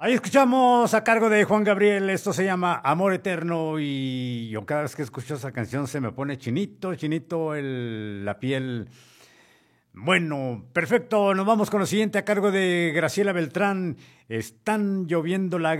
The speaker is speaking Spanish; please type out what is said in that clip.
Ahí escuchamos a cargo de Juan Gabriel, esto se llama Amor Eterno y yo cada vez que escucho esa canción se me pone chinito, chinito la piel. Bueno, perfecto, nos vamos con lo siguiente a cargo de Graciela Beltrán. Están lloviendo lágrimas.